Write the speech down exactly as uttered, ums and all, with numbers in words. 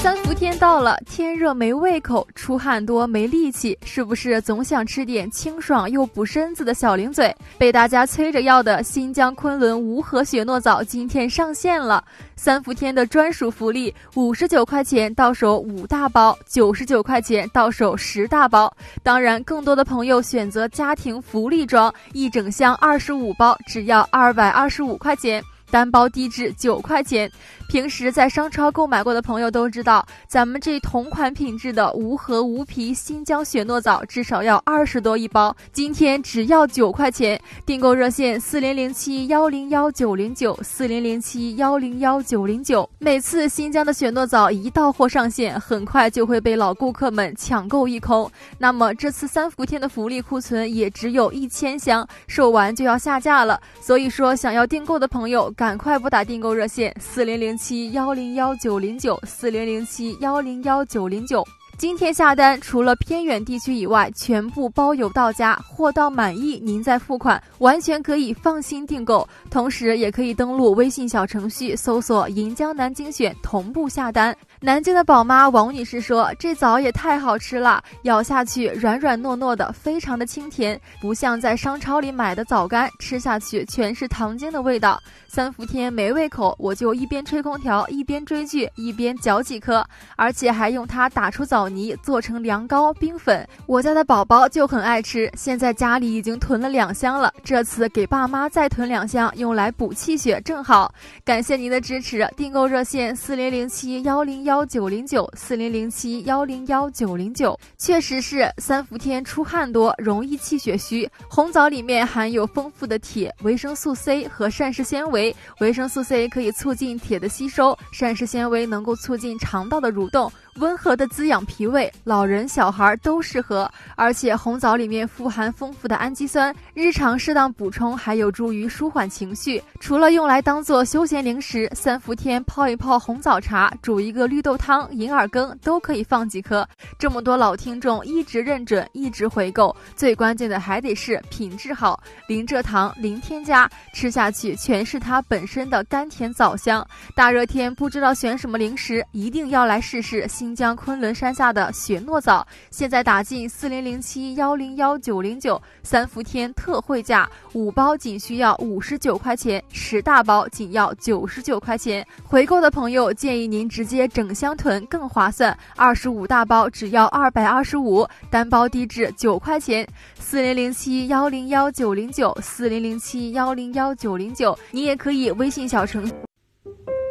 三伏天到了，天热没胃口，出汗多没力气，是不是总想吃点清爽又补身子的小零嘴？被大家催着要的新疆昆仑无核雪诺枣今天上线了，三伏天的专属福利，五十九块钱到手五大包，九十九块钱到手十大包。当然，更多的朋友选择家庭福利装，一整箱二十五包，只要二百二十五块钱。单包低至九块钱，平时在商超购买过的朋友都知道，咱们这同款品质的无核无皮新疆雪诺枣至少要二十多一包，今天只要九块钱。订购热线四零零七幺零幺九零九四零零七幺零幺九零九。每次新疆的雪诺枣一到货上线，很快就会被老顾客们抢购一空。那么这次三伏天的福利库存也只有一千箱，售完就要下架了。所以说，想要订购的朋友，赶快拨打订购热线四零零七幺零幺九零九四零零七幺零幺九零九。今天下单，除了偏远地区以外，全部包邮到家，货到满意您再付款，完全可以放心订购。同时也可以登录微信小程序搜索银江南京选，同步下单。南京的宝妈王女士说，这枣也太好吃了，咬下去软软糯糯的，非常的清甜，不像在商超里买的枣干，吃下去全是糖精的味道。三伏天没胃口，我就一边吹空调一边追剧，一边嚼几颗，而且还用它打出枣泥做成凉糕冰粉。我家的宝宝就很爱吃，现在家里已经囤了两箱了，这次给爸妈再囤两箱，用来补气血正好。感谢您的支持，订购热线四零零七幺零幺九零九四零零七幺零幺九零九。确实是三伏天出汗多，容易气血虚。红枣里面含有丰富的铁、维生素 C 和膳食纤维，维生素 C 可以促进铁的吸收，膳食纤维能够促进肠道的蠕动，温和的滋养脾胃，老人小孩都适合。而且红枣里面富含丰富的氨基酸，日常适当补充还有助于舒缓情绪。除了用来当做休闲零食，三伏天泡一泡红枣茶，煮一个绿豆汤、银耳羹都可以放几颗。这么多老听众一直认准，一直回购，最关键的还得是品质好，零蔗糖、零添加，吃下去全是它本身的甘甜枣香。大热天不知道选什么零食，一定要来试试新疆昆仑山下的雪诺枣。现在打进四零零七幺零幺九零九，三伏天特惠价，五包仅需要五十九块钱，十大包仅要九十九块钱。回购的朋友建议您直接整箱囤更划算，二十五大包只要二百二十五，单包低至九块钱。四零零七幺零幺九零九四零零七幺零幺九零九，你也可以微信小程